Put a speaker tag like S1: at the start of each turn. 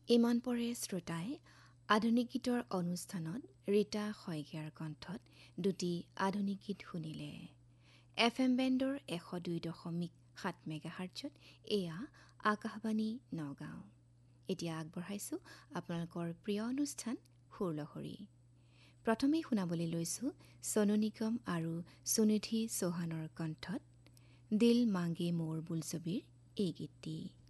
S1: ইমান পৰে শ্ৰোতাই আধুনিক গীতৰ অনুষ্ঠানত ৰীতা শইকীয়াৰ কণ্ঠত দুটি আধুনিক গীত শুনিলে। FM বেণ্ডৰ 102.7 মেগাহাৰ্টছত এয়া আকাশবাণী নগাঁও। এতিয়া আগবঢ়াইছোঁ আপোনালোকৰ প্ৰিয় অনুষ্ঠান সুৰলহৰী। প্ৰথমেই শুনাবলৈ লৈছোঁ ছনু নিগম আৰু সুনিধি চৌহানৰ কণ্ঠত দিল মাংগে মোৰ বোলছবিৰ এই গীতটি।